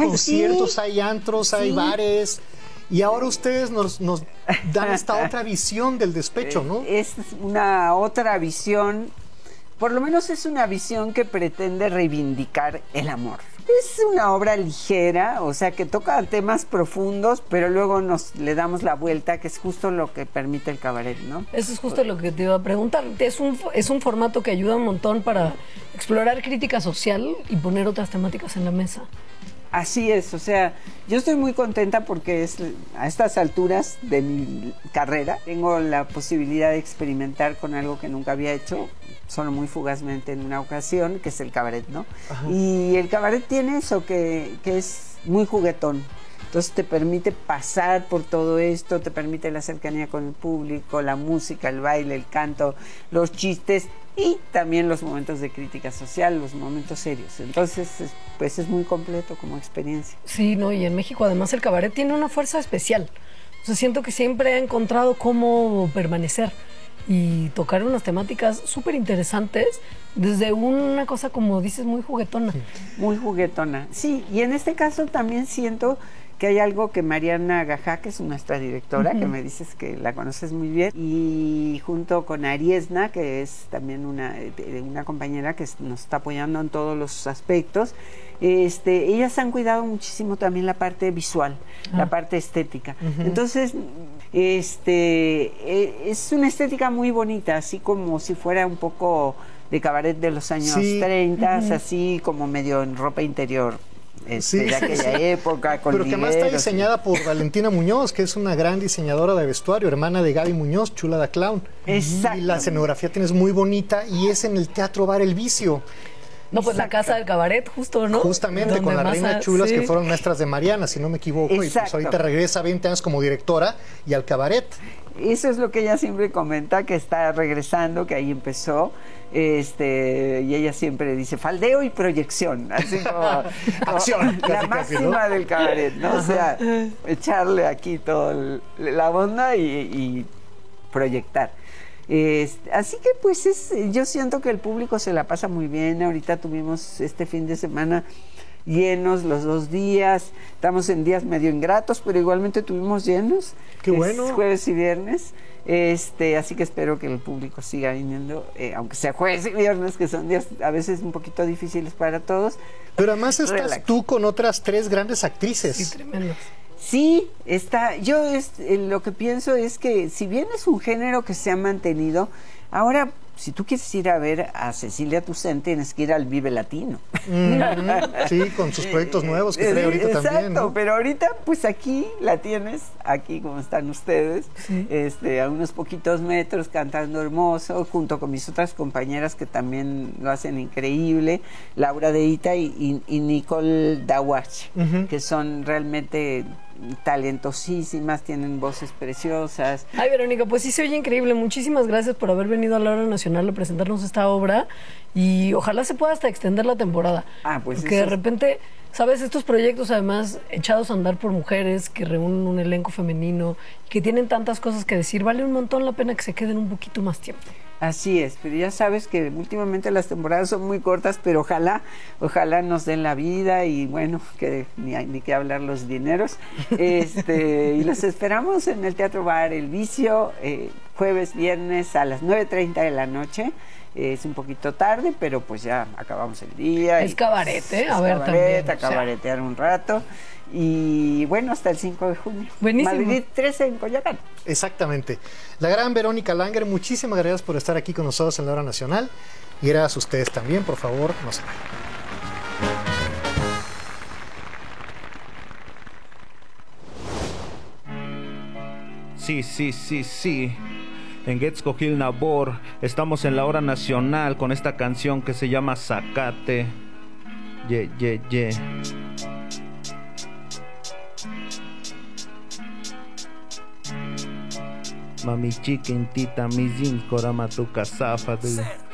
conciertos, sí. hay antros, hay Sí. bares. Y ahora ustedes nos dan esta otra visión del despecho, ¿no? Es una otra visión, por lo menos es una visión que pretende reivindicar el amor. Es una obra ligera, o sea, que toca temas profundos, pero luego le damos la vuelta, que es justo lo que permite el cabaret, ¿no? Eso es justo lo que te iba a preguntar. Es un formato que ayuda un montón para explorar crítica social y poner otras temáticas en la mesa. Así es, o sea, yo estoy muy contenta porque a estas alturas de mi carrera tengo la posibilidad de experimentar con algo que nunca había hecho, solo muy fugazmente en una ocasión, que es el cabaret, ¿no? Ajá. Y el cabaret tiene eso, que es muy juguetón. Entonces te permite pasar por todo esto, te permite la cercanía con el público, la música, el baile, el canto, los chistes y también los momentos de crítica social, los momentos serios. Entonces, pues es muy completo como experiencia. Sí, no, y en México además el cabaret tiene una fuerza especial. O sea, siento que siempre ha encontrado cómo permanecer y tocar unas temáticas súper interesantes desde una cosa, como dices, muy juguetona. Sí. Muy juguetona, sí, y en este caso también siento que hay algo que Mariana Gajá, que es nuestra directora, que me dices que la conoces muy bien, y junto con Ariesna, que es también una compañera que nos está apoyando en todos los aspectos, ellas han cuidado muchísimo también la parte visual, la parte estética. Entonces, es una estética muy bonita, así como si fuera un poco de cabaret de los años 30, así como medio en ropa interior. De aquella época, con pero que además está diseñada por Valentina Muñoz, que es una gran diseñadora de vestuario, hermana de Gaby Muñoz, Chula da Clown. Exacto. Y la escenografía tienes muy bonita y es en el Teatro Bar El Vicio. No, pues la casa del cabaret, justo, ¿no? Justamente, donde con la Reina Chulas, sí, que fueron maestras de Mariana, si no me equivoco. Exacto. Y pues ahorita regresa 20 años como directora y al cabaret. Eso es lo que ella siempre comenta, que está regresando, que ahí empezó. Y ella siempre dice faldeo y proyección, así como acción, la casi, máxima, ¿no?, del cabaret, ¿no? O sea, echarle aquí toda la onda y proyectar. Así que pues yo siento que el público se la pasa muy bien. Ahorita tuvimos este fin de semana llenos los 2 días, estamos en días medio ingratos, pero igualmente tuvimos llenos. Qué bueno. Jueves y viernes. Así que espero que el público siga viniendo, aunque sea jueves y viernes, que son días a veces un poquito difíciles para todos. Pero además estás tú con otras 3 grandes actrices. Sí, tremendas. Sí, yo lo que pienso es que si bien es un género que se ha mantenido, ahora si tú quieres ir a ver a Cecilia Toussaint, tienes que ir al Vive Latino. Sí, con sus proyectos nuevos que trae ahorita exacto, también, ¿no? Pero ahorita, pues aquí la tienes, aquí como están ustedes, sí, a unos poquitos metros, cantando hermoso, junto con mis otras compañeras que también lo hacen increíble, Laura Deita y Nicole Dawach, que son realmente talentosísimas, tienen voces preciosas. Ay, Verónica, pues sí se oye increíble. Muchísimas gracias por haber venido a la Hora Nacional a presentarnos esta obra y ojalá se pueda hasta extender la temporada. Pues porque de repente, ¿sabes? Estos proyectos además echados a andar por mujeres que reúnen un elenco femenino, que tienen tantas cosas que decir, vale un montón la pena que se queden un poquito más tiempo. Así es, pero ya sabes que últimamente las temporadas son muy cortas, pero ojalá nos den la vida y bueno, que ni que hablar los dineros. Y los esperamos en el Teatro Bar El Vicio, jueves, viernes a las 9:30 de la noche. Es un poquito tarde, pero pues ya acabamos el día. Es cabaret, ¿eh? A ver, también. A cabaretear un rato. Y bueno, hasta el 5 de junio. Buenísimo. Madrid 13 en Coyoacán. Exactamente. La gran Verónica Langer, muchísimas gracias por estar aquí con nosotros en la Hora Nacional. Y gracias a ustedes también, por favor, no se vayan. Sí. En Getzcochil Nabor estamos en la Hora Nacional con esta canción que se llama Zacate. Yeah. Mami chiquintita, mi zin, korama tu casafa.